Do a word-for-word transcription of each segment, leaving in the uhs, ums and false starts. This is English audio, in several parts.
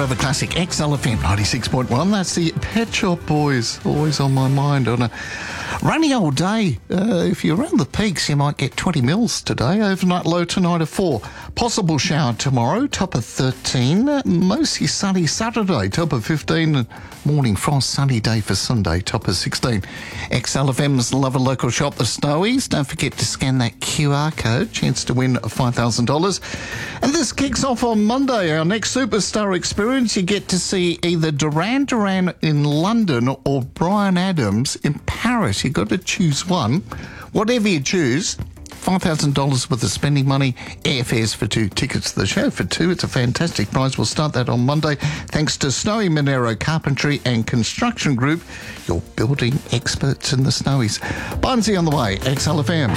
Forever Classic X L F M ninety-six point one. That's the Pet Shop Boys. Always on my mind on a rainy old day. Uh, if you're around the peaks, you might get twenty mils today. Overnight low tonight of four. Possible shower tomorrow, top of thirteen. Uh, mostly sunny Saturday, top of fifteen. Morning frost, sunny day for Sunday, top of sixteen. X L F M's Love a Local Shop, the Snowies. Don't forget to scan that Q R code. Chance to win five thousand dollars. And this kicks off on Monday. Our next superstar experience, you get to see either Duran Duran in London or Bryan Adams in Paris. You've got to choose one. Whatever you choose, five thousand dollars worth of spending money, airfares for two, tickets to the show for two. It's a fantastic prize. We'll start that on Monday. Thanks to Snowy Monero Carpentry and Construction Group, your building experts in the Snowies. Barnsey on the way, X L F M.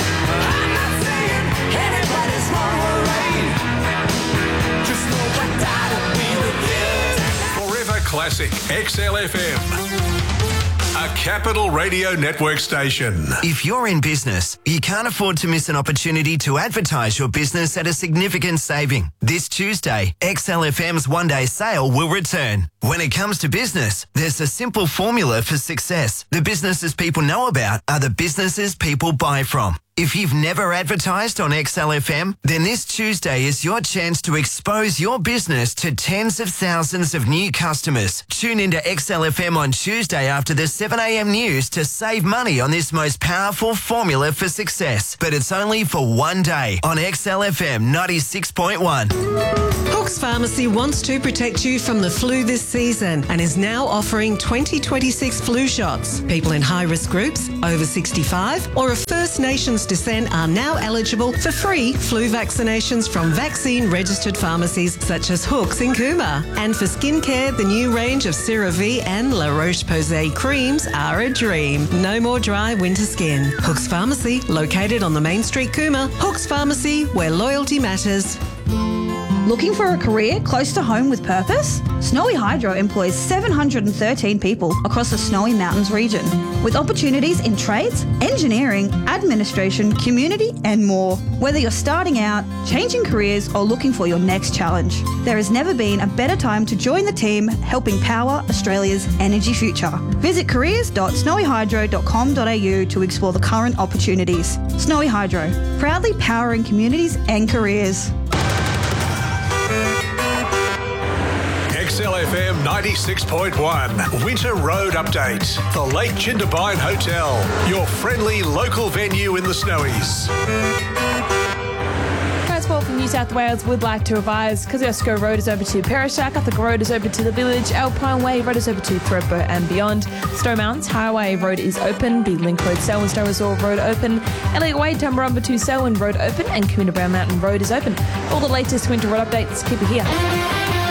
Forever Classic X L F M. A Capital Radio Network station. If you're in business, you can't afford to miss an opportunity to advertise your business at a significant saving. This Tuesday, X L F M's one-day sale will return. When it comes to business, there's a simple formula for success. The businesses people know about are the businesses people buy from. If you've never advertised on X L F M, then this Tuesday is your chance to expose your business to tens of thousands of new customers. Tune into X L F M on Tuesday after the seven a.m. news to save money on this most powerful formula for success. But it's only for one day on X L F M ninety-six point one. Hooks Pharmacy wants to protect you from the flu this season and is now offering twenty twenty-six flu shots. People in high-risk groups, over sixty-five, or of First Nations descent are now eligible for free flu vaccinations from vaccine-registered pharmacies such as Hooks in Cooma. And for skincare, the new range of CeraVe and La Roche-Posay creams are a dream. No more dry winter skin. Hooks Pharmacy, located on the Main Street, Cooma. Hooks Pharmacy, where loyalty matters. Looking for a career close to home with purpose? Snowy Hydro employs seven hundred thirteen people across the Snowy Mountains region, with opportunities in trades, engineering, administration, community and more. Whether you're starting out, changing careers or looking for your next challenge, there has never been a better time to join the team helping power Australia's energy future. Visit careers dot snowy hydro dot com dot a u to explore the current opportunities. Snowy Hydro, proudly powering communities and careers. X L F M ninety-six point one. Winter Road Update. The Lake Jindabyne Hotel. Your friendly local venue in the Snowies. Transport from New South Wales would like to advise Kosciuszko Road is over to Perishack, Uthaka Road is over to the village, Alpine Way Road is over to Thredbo and beyond. Stowe Mountains Highway Road is open, Big Link Road, Selwyn Stowe Resort Road open, Elliot Way Tumbarumba to Selwyn Road open and Community Brown Mountain Road is open. All the latest winter road updates, keep it here.